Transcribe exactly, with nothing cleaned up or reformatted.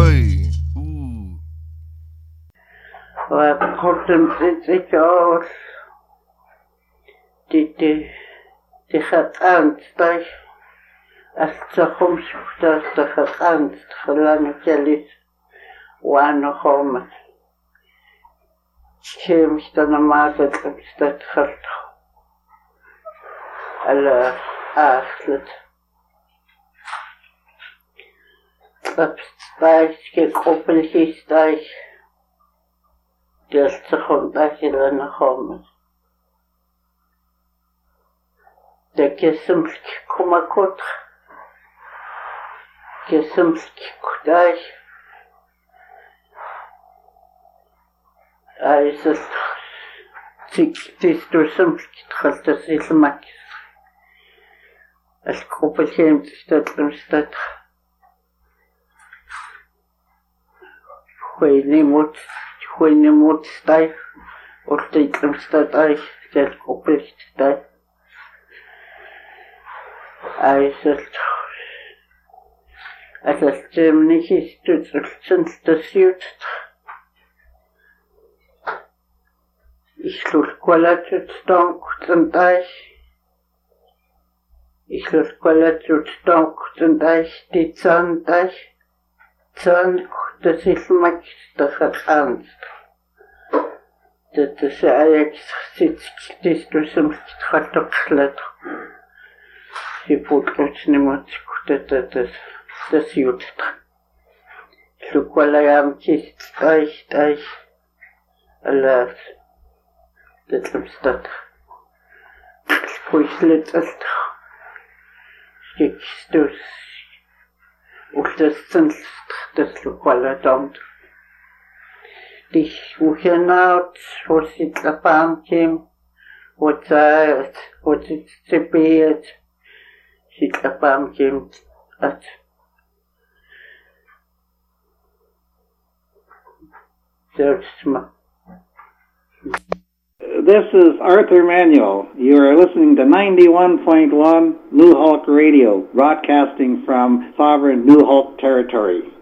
Oi. Ooh. Wat God hem dit ik al. Dit de de gaat aanstaan. Als ze komt dat de gaat aanstaan. Gelang jellis. Waan komen. Kiem ik dan normaal dat dat gaat. Alle achtlet. Abstijg, gekoppeltjes stijg. Dus ze komt dat je dan komen. De kesemski kumakot. Kesemski kudai. Hij is het. Het is door semski het is heel makkelijk. Als koppeltje in de stad in de stad. Goeie moet, goeie moet stijf. Of de in de stad uit. Het koppeltje stijf. Hij is het. Als het hem niet is, doet het sinds de zuid. Ik sluit kwalat het stank ten thuis. Ik sluit kwalat het stank ten thuis. Die zand thuis. Zand, dat is makkelijk gaat aanst. Dat is eigenlijk zit, het is dus een gaat opsluit. Je voelt het niet meer, dat dat is, dat is juist. Ik sluit kwalat het thuis, thuis. Alles. Dat is dat. Spoislet is ik dus. Of dat is dat is lokale dan. Die hoe je nou voor zit de paantje. Wat het wat het gebeurt. Zit de paantje at. Zelfs maar. This is Arthur Manuel. You are listening to ninety-one point one New Hulk Radio, broadcasting from sovereign New Hulk territory.